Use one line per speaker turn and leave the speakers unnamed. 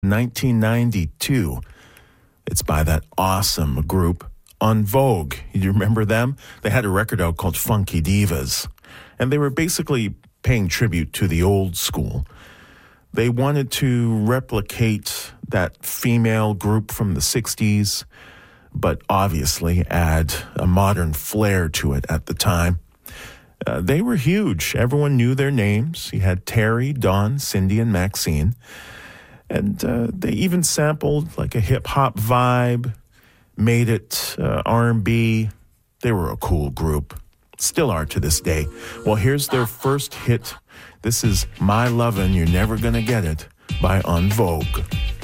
1992. It's by that awesome group, En Vogue. You remember them? They had a record out called Funky Divas, and they were basically paying tribute to the old school. They wanted to replicate that female group from the 60s, but obviously add a modern flair to it at the time. They were huge. Everyone knew their names. You had Terry, Dawn, Cindy, and Maxine. And they even sampled like a hip-hop vibe, made it R&B. They were a cool group. Still are to this day. Well, here's their first hit. This is My Lovin' You're Never Gonna Get It by En Vogue.